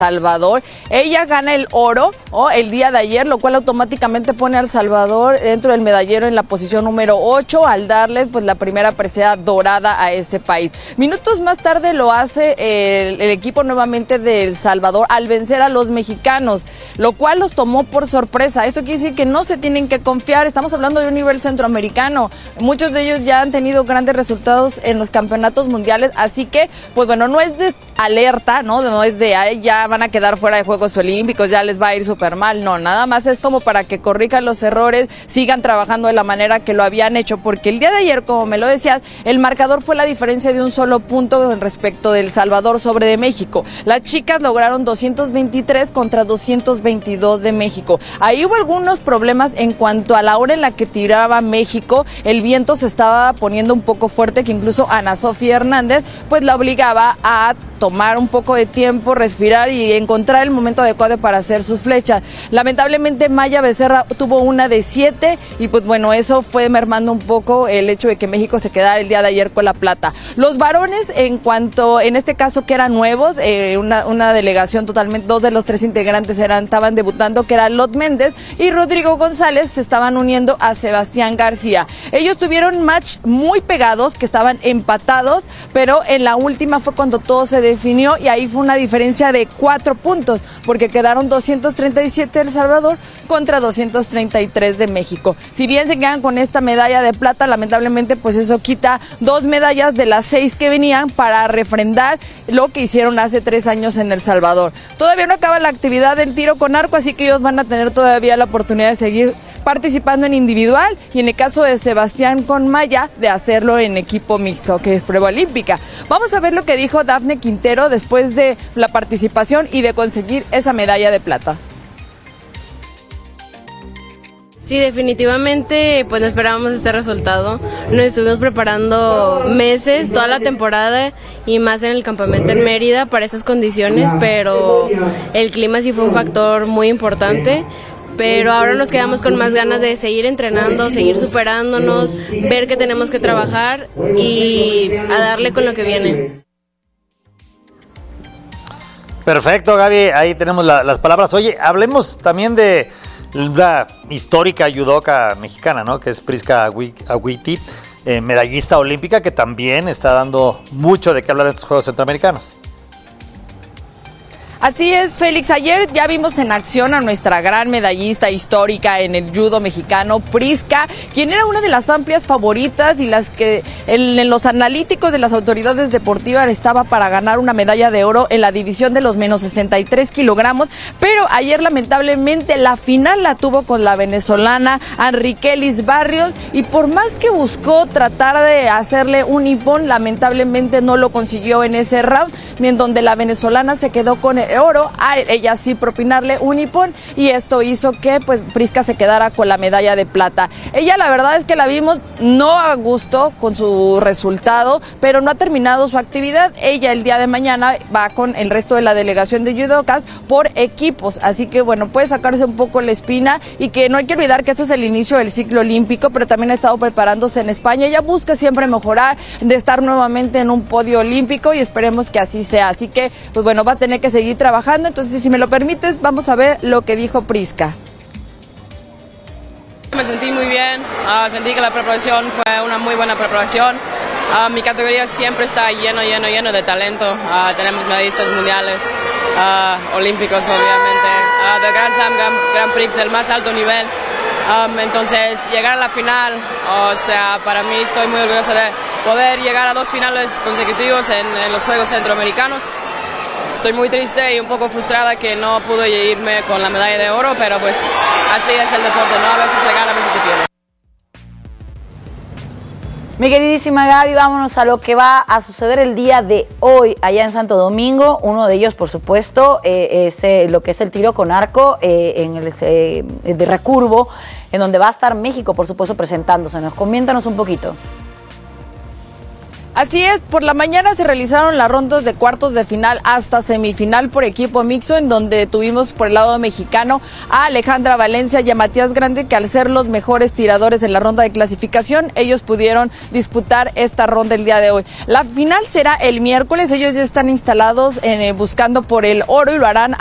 Salvador. Ella gana el oro el día de ayer, lo cual automáticamente pone al Salvador dentro del medallero en la posición número 8 al darle pues la primera presea dorada a ese país. Minutos más tarde lo hace el equipo nuevamente de El Salvador al vencer a los mexicanos, lo cual los tomó por sorpresa. Esto quiere decir que no se tienen que confiar. Estamos hablando de un nivel centroamericano. Muchos de ellos ya han tenido grandes resultados en los campeonatos mundiales, así que pues bueno, no es de alerta, no es de ya van a quedar fuera de Juegos Olímpicos, ya les va a ir súper mal, no, nada más es como para que corrijan los errores, sigan trabajando de la manera que lo habían hecho, porque el día de ayer, como me lo decías, el marcador fue la diferencia de un solo punto respecto del Salvador sobre de México. Las chicas lograron 223 contra 222 de México. Ahí hubo algunos problemas en cuanto a la hora en la que tiraba México, el viento se estaba poniendo un poco fuerte, que incluso Ana Sofía Hernández pues la obligaba a tomar un poco de tiempo, respirar y encontrar el momento adecuado para hacer sus flechas. Lamentablemente Maya Becerra tuvo una de 7 y pues bueno, eso fue mermando un poco el hecho de que México se quedara el día de ayer con la plata. Los varones, en este caso que eran nuevos, una delegación totalmente, 2 de los 3 integrantes estaban debutando, que era Lot Méndez y Rodrigo González, se estaban uniendo a Sebastián García. Ellos tuvieron match muy pegados, que estaban empatados, pero en la última fue cuando todo se definió y ahí fue una diferencia de 4 puntos, porque quedaron 237 de El Salvador contra 233 de México. Si bien se quedan con esta medalla de plata, lamentablemente pues eso quita 2 medallas de las 6 que venían para refrendar lo que hicieron hace 3 años en El Salvador. Todavía no acaba la actividad del tiro con arco, así que ellos van a tener todavía la oportunidad de seguir participando en individual y en el caso de Sebastián con Maya de hacerlo en equipo mixto, que es prueba olímpica. Vamos a ver lo que dijo Dafne Quintero después de la participación y de conseguir esa medalla de plata. Sí, definitivamente pues no esperábamos este resultado. Nos estuvimos preparando meses, toda la temporada y más en el campamento en Mérida para esas condiciones, pero el clima sí fue un factor muy importante. Pero ahora nos quedamos con más ganas de seguir entrenando, seguir superándonos, ver que tenemos que trabajar y a darle con lo que viene. Perfecto, Gaby, ahí tenemos las palabras. Oye, hablemos también de la histórica judoka mexicana, ¿no? Que es Prisca Agüiti, medallista olímpica, que también está dando mucho de qué hablar en estos Juegos Centroamericanos. Así es, Félix. Ayer ya vimos en acción a nuestra gran medallista histórica en el judo mexicano, Prisca, quien era una de las amplias favoritas y las que en los analíticos de las autoridades deportivas estaba para ganar una medalla de oro en la división de los menos 63 kilogramos, pero ayer lamentablemente la final la tuvo con la venezolana Enriquelis Barrios y por más que buscó tratar de hacerle un impón, lamentablemente no lo consiguió en ese round, en donde la venezolana se quedó con el oro, a ella sí propinarle un hipón y esto hizo que pues Prisca se quedara con la medalla de plata. Ella la verdad es que la vimos no a gusto con su resultado, pero no ha terminado su actividad. Ella el día de mañana va con el resto de la delegación de judokas por equipos, así que bueno, puede sacarse un poco la espina y que no hay que olvidar que esto es el inicio del ciclo olímpico, pero también ha estado preparándose en España. Ella busca siempre mejorar, de estar nuevamente en un podio olímpico y esperemos que así sea, así que pues bueno, va a tener que seguir trabajando. Entonces, si me lo permites, vamos a ver lo que dijo Prisca. Me sentí muy bien, sentí que la preparación fue una muy buena preparación. Mi categoría siempre está lleno de talento. Tenemos medallistas mundiales, olímpicos obviamente, de Grand Slam, Grand Prix del más alto nivel. Entonces, llegar a la final, o sea, para mí estoy muy orgulloso de poder llegar a 2 finales consecutivos en los Juegos Centroamericanos. Estoy muy triste y un poco frustrada que no pude irme con la medalla de oro, pero pues así es el deporte, ¿no? A veces se gana, a veces se pierde. Mi queridísima Gaby, vámonos a lo que va a suceder el día de hoy allá en Santo Domingo. Uno de ellos, por supuesto, es lo que es el tiro con arco en el de recurvo, en donde va a estar México, por supuesto, presentándose. Coméntanos un poquito. Así es, por la mañana se realizaron las rondas de cuartos de final hasta semifinal por equipo mixto, en donde tuvimos por el lado mexicano a Alejandra Valencia y a Matías Grande, que al ser los mejores tiradores en la ronda de clasificación, ellos pudieron disputar esta ronda el día de hoy. La final será el miércoles, ellos ya están instalados buscando por el oro y lo harán